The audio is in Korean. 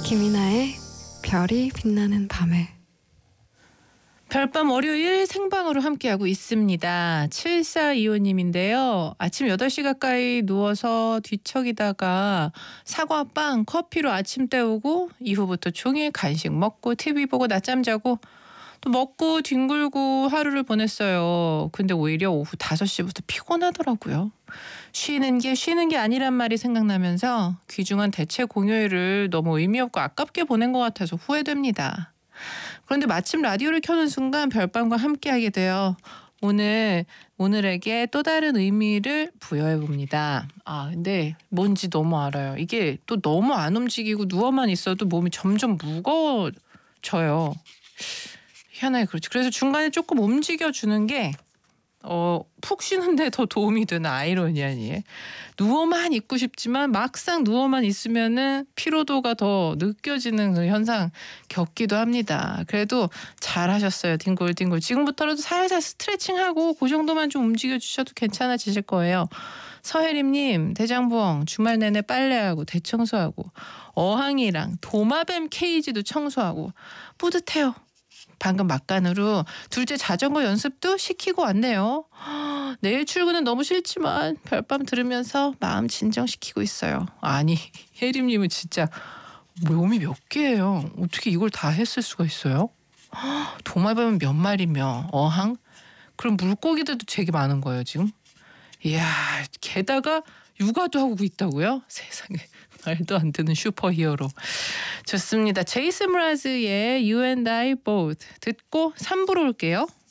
김이나의 별이 빛나는 밤에. 별밤 월요일 생방으로 함께하고 있습니다. 7425님인데요. 아침 8시 가까이 누워서 뒤척이다가 사과, 빵, 커피로 아침 때우고 이후부터 종일 간식 먹고 TV 보고 낮잠 자고 또 먹고 뒹굴고 하루를 보냈어요. 근데 오히려 오후 5시부터 피곤하더라고요. 쉬는 게 아니란 말이 생각나면서 귀중한 대체 공휴일을 너무 의미 없고 아깝게 보낸 것 같아서 후회됩니다. 그런데 마침 라디오를 켜는 순간 별밤과 함께하게 되어 오늘에게 또 다른 의미를 부여해 봅니다. 근데 뭔지 너무 알아요. 이게 또 너무 안 움직이고 누워만 있어도 몸이 점점 무거워져요. 희한하게 그렇지. 그래서 중간에 조금 움직여주는 게 푹 쉬는데 더 도움이 되는 아이러니 아니에요. 누워만 있고 싶지만 막상 누워만 있으면은 피로도가 더 느껴지는 그 현상 겪기도 합니다. 그래도 잘하셨어요. 뒹굴뒹굴. 지금부터라도 살살 스트레칭하고 그 정도만 좀 움직여주셔도 괜찮아지실 거예요. 서혜림님, 대장부엉 주말 내내 빨래하고 대청소하고 어항이랑 도마뱀 케이지도 청소하고 뿌듯해요. 방금 막간으로 둘째 자전거 연습도 시키고 왔네요. 내일 출근은 너무 싫지만 별밤 들으면서 마음 진정시키고 있어요. 아니, 혜림님은 진짜 몸이 몇 개예요? 어떻게 이걸 다 했을 수가 있어요? 도마뱀은 몇 마리며 어항? 그럼 물고기들도 되게 많은 거예요 지금? 이야, 게다가 육아도 하고 있다고요? 세상에. 말도 안 되는 슈퍼히어로. 좋습니다. 제이슨 브라즈의 You and I Both 듣고 3부로 올게요.